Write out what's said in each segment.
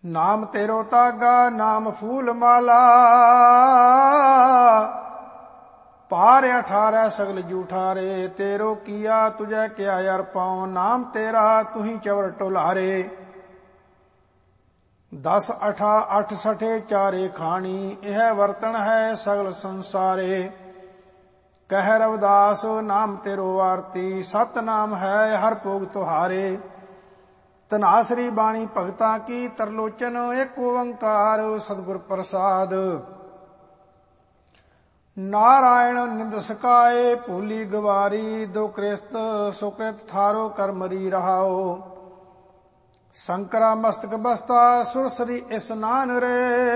नाम तेरो तागा नाम फूल माला, पार 18 सगल जूठारे। तेरो किया तुझे क्या यार पाऊं, नाम तेरा तू ही चवर टोलारे। 10 8 8 सठे चारे खानी, यह वर्तन है सगल संसारे। कह रविदास नाम तेरो आरती, सत नाम है हर भोग तुहारे। धनासरी बाणी भगता की तरलोचन, एक ओंकार सतगुर प्रसाद। नारायण निंद सकाए भूली गवारी, दो कृस्त सुकृत थारो करमरी रहाओ। शंकरा मस्तक बसता सुरसरी स्नान रे,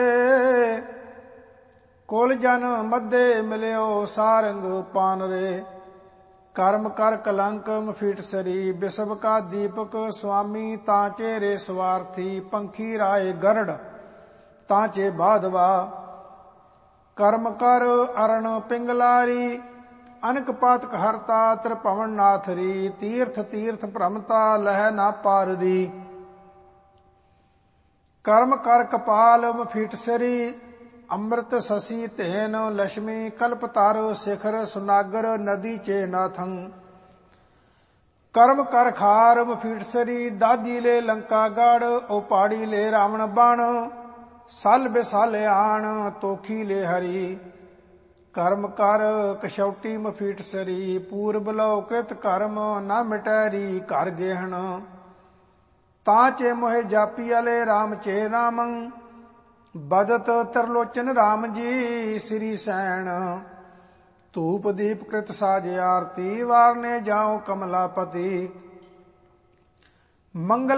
कुल जन मध्य मिलियो सारंग पान रे। कर्म कर कलंक मफीट सरी, विश्व का दीपक स्वामी तांचे रे स्वार्थी। पंखी राय गरड़ तांचे बाधवा, कर्म कर अरण पिंगलारी। अनक पातक हरता त्रिभुवन नाथरी, तीर्थ तीर्थ भ्रमता लह ना पारदी। कर्म कर कपाल मफीट सरी, अमृत शशि तेन लक्ष्मी। कल्पतार शिखर सुनागर नदी चे नाथं। कर्म कर खार मफीट सरी, दादी ले लंका गढ़। ओ पहाड़ी ले रावण बाण, सल बिसाले आण तोखी ले हरी। कर्म कर कशौटी मफीट सरी, पूर्व लो कृत कर्म न मिटैरी घर गेहन। तांचे मोहे जापी अले राम चे रामं, बदत तरलोचन राम जी श्री सैन। धूप दीप कृत साज आरती, वारने जाओ कमलापति। मंगल